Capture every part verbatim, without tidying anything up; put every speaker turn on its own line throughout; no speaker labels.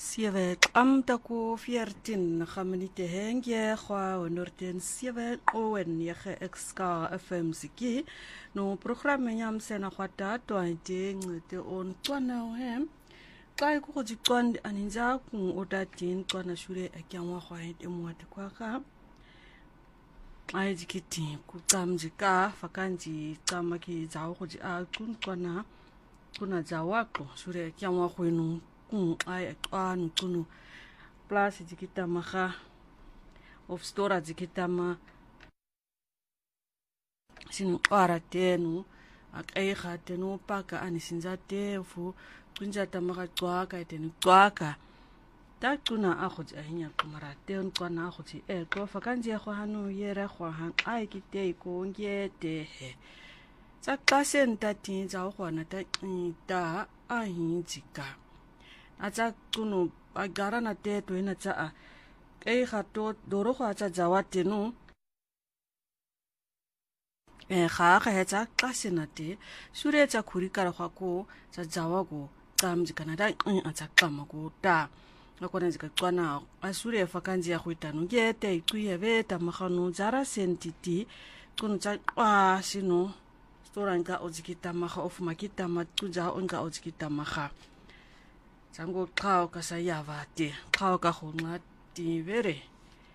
Sewe am tako veertien gaminite hengye kwa onorten sewe owen yege exka F M siki no programme nyam sena kwata twaite ngete on twana hem kai ko jikwan aninja ku odatin twana shure akyanwa khwaite mwate kwaka ai jikiti ku tsamjika fakanji tsamaki zawo ko ji a kun twana kuna zawako shure akyanwa khwenu ai anu kuno plus jikita maha of stora jikita ma sin ara tenu ak ai khatenu paka ani sinjate fu kunjata maga twaka iteni twaka ta tuna akhuji ahinya kumara ten kwana akhuji e ko fakanje kho hanu yere kho han ai kite ko ngete he tsakasen tati za khona ta ta ahin jika acha kuno agara na te to ina cha e khato doro kho acha jawate no e kha kha cha kasina te shure cha khuri kara kha ko cha jawago tamji kana da acha kama ko ta akona jika twana ashure fakanje ya khwitano ngete ikuye beta makhano jara sentiti kuno cha a sino storanga ojikita makha of makita matuja onga ojikita makha Zango kao kasayava te kao ka khonga tivere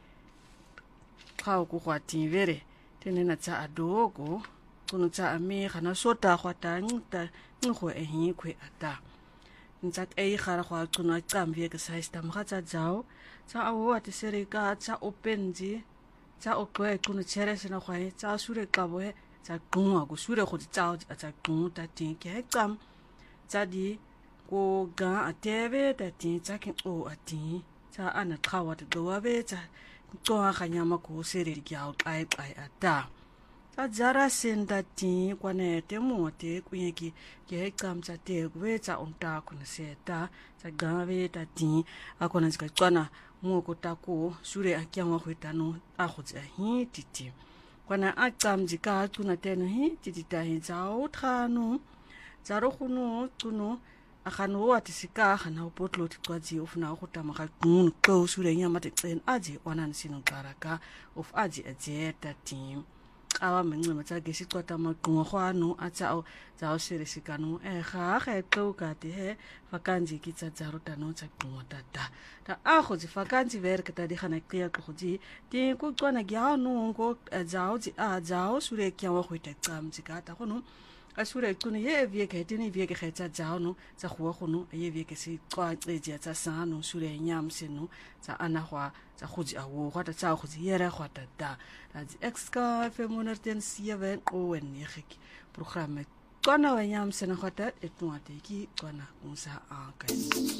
kao ku kwa tivere tenena cha adogo kuno cha ami khana sota khwata ngta ngkho ehi khwe ata ntsat ei khara khwa kuno tsamvie ka saista mkha cha jao cha awo ati serika cha openji cha okwe kuno chere sina khwa cha sure kabo he cha kunwa ku sure khoti cha cha kunta tinke tsam cha di ko ga atebe tati tsakin o ati ta ana thawa de doabe ta to khanyama ko sere gyao ai ai ata ta jara sendati kwane te mote kuyeki ke kamcha te gwe cha onta kuna seta ta gawe tati akona zika tswana mo ko tako sure akyangwa khwetano a khotsa hi titi kwana a tsamjika tuna teno hi titi ta hi jao thano jaro khuno tuno akhano watisika khana upotlo tikwaji ufuna ukutama khagun ko sure nyama tsen aje wanan sino karaka of aje aje tatim awa menqema tsage siqwata maqungo khwano atsa zawo sirisikano e kha kha to ka te he fakanji kitsa tsaro tano tsa qungo tata ta a khoji fakanji verka ta di khana qiya khoji ti ku tswana gya no ngo zawo ji a zawo sure kya wa khwita tsamji ka ta khono asure kuno ye vie ke tini vie ke khetsa jaono tsa khwa khono ye vie ke si tswa tseje tsa sano sure nyam seno tsa ana khwa tsa khuji awo khata tsa khuji yere khwata da da exka F M ten seven owen ye khiki programme kona wa nyam seno khata etwa te ki kona unsa a kai